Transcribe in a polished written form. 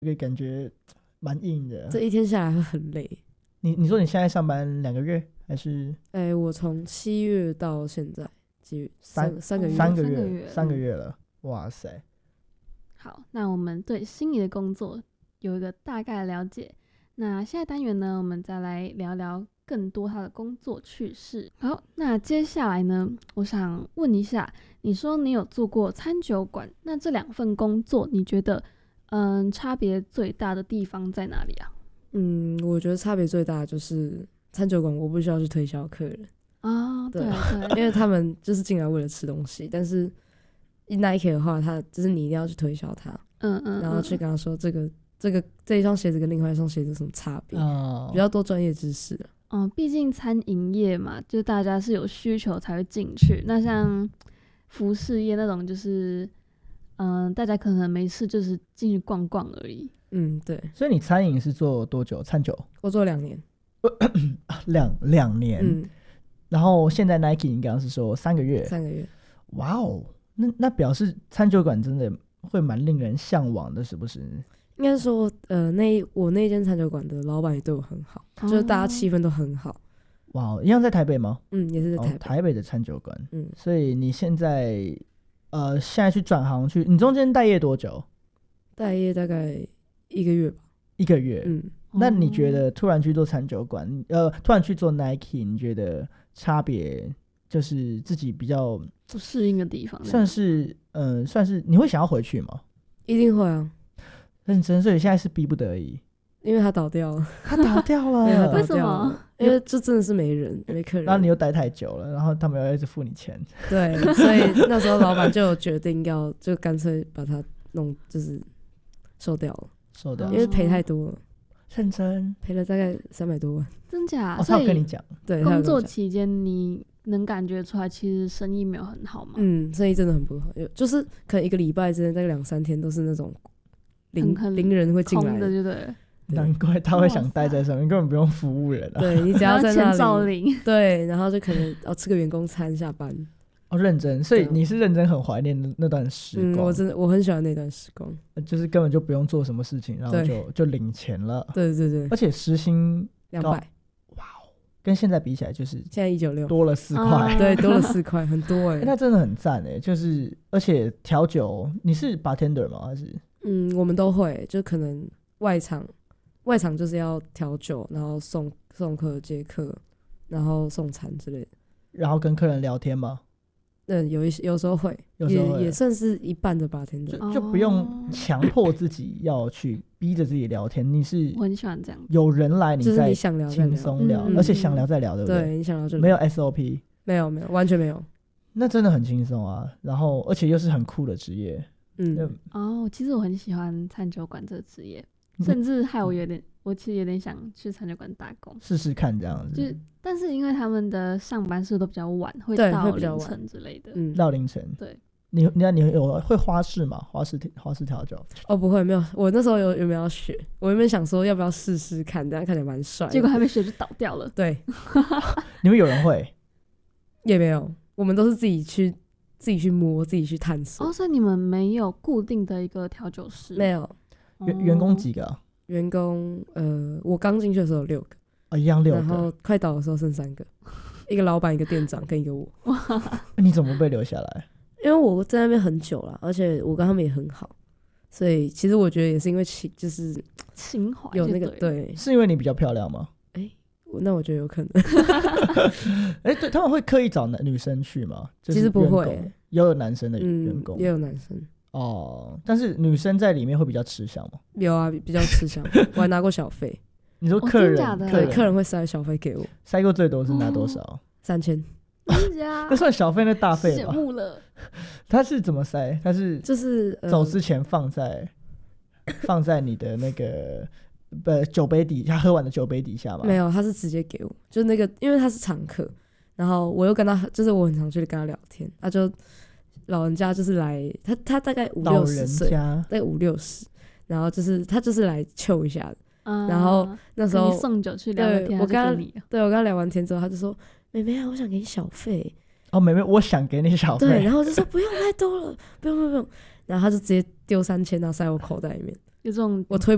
这个感觉蛮硬的。 这一天下来会很累。 你说你现在上班2个月还是？ 我从7月到现在几月 3 个月 ，3个月了，哇塞！ 好，那我们对心仪的工作有一个大概的了解。那下一单元呢，我们再来聊聊更多他的工作趣事。好，那接下来呢，我想问一下，你说你有做过餐酒馆，那这2份工作，你觉得差别最大的地方在哪里啊？ 我觉得差别最大的就是餐酒馆我不需要去推销客人啊，对， 因为他们就是进来为了吃东西，但是Nike 的话，他就是你一定要去推销它，然后去跟他说这一双鞋子跟另外一双鞋子有什么差别，比较多专业知识。 毕竟餐饮业嘛，就大家是有需求才会进去。那像服饰业那种，就是大家可能没事就是进去逛逛而已。 对。 所以你餐饮是做多久？餐酒？ 我做2年。 2年。然后现在 Nike 你刚刚是说3个月。 3个月。 哇哦，那表示餐酒馆真的会蛮令人向往的，是不是？ 应该说，我那间餐酒馆的老板也对我很好，就是大家气氛都很好。 哇，一样在台北吗？ 也是在台北。 台北的餐酒馆。所以你现在去转行去，你中间待业多久？ 待业大概1个月吧。 1个月。那你觉得突然去做餐酒馆，突然去做 Nike， 你觉得差别就是自己比较不适应的地方？ 算是你会想要回去吗？ 一定会啊。 认真，所以现在是逼不得已， 因为他倒掉了。 他倒掉了。 为什么？ 因为这真的是没人，没客人。 然后你又待太久了，然后他们要一直付你钱。 对，所以那时候老板就有决定就干脆把它就是收掉了，因为赔太多了。 认真赔了大概300多万。 真假？ 他有跟你讲？ 对， 工作期间你能感觉出来，其实生意没有很好吗？ 生意真的很不好，就是可能1个礼拜之内大概2-3天都是那种零人会进来的，就对。 难怪他会想待在上面，根本不用服务人啊。 对，你只要在那里， 对，然后就可能吃个员工餐下班。 认真，所以你是认真很怀念那段时光。 我很喜欢那段时光， 就是根本就不用做什么事情，然后就领钱了。 对对对， 而且时薪 200， 哇哦，跟现在比起来就是现在196， 多了4块， 对，多了4块，很多那真的很赞哎！就是而且调酒，你是 bartender 吗？还是？ 我们都会，就可能外场就是要调酒，然后送客接客，然后送餐之类的， 然后跟客人聊天吗？ 有时候会，也算是一半的bartender， 就不用强迫自己要去逼着自己聊天。 我很喜欢这样， 有人来你再轻松聊，而且想聊再聊，对不对？ 对，你想聊就聊， 没有 SOP， 没有，完全没有。 那真的很轻松啊，然后而且又是很酷的职业。 其实我很喜欢餐酒馆这个职业，甚至害我其实有点想去餐酒馆打工试试看这样子。 但是因为他们的上班时都比较晚，会到凌晨之类的。 到凌晨。 对。 你有会花式吗？花式调酒？ 不会，没有。我那时候有没有要学？我原本想说要不要试试看，这样看起来蛮帅。 结果还没学就倒掉了。 对。 你们有人会？ 也没有，我们都是自己去摸，自己去探索。 所以你们没有固定的一个调酒师？ 没有。 员工几个？ 员工我刚进去的时候有6个， 一样6个。 然后快倒的时候剩3个，一个老板，一个店长跟一个我。 你怎么被留下来？ 因为我在那边很久了，而且我跟他们也很好，所以其实我觉得也是因为就是情怀有那个对。 是因为你比较漂亮吗？ 那我觉得有可能。 对，他们会刻意找女生去吗？ 其实不会， 也有男生的员工， 也有男生。 但是女生在里面会比较吃香吗？ 有啊，比较吃香。我还拿过小费。 你说客人？ 对，客人会塞小费给我。 塞过最多是拿多少 ？3000。 那算小费，那大费吧。 羡慕了。 他是怎么塞？他是就是走之前放在你的那个酒杯底，他喝完的酒杯底下吗？ 没有，他是直接给我，就那个，因为他是常客，然后我又跟他，就是我很常去跟他聊天，他就老人家就是来，他大概50-60岁，大概50-60，然后他就是来揪一下的。然后那时候送酒去聊天， 我跟他聊完天之后，他就说：“妹妹啊，我想给你小费。” 妹妹，我想给你小费。 对，然后我就说不用太多了，不用。然后他就直接丢3000，然后塞我口袋里面。 有这种我推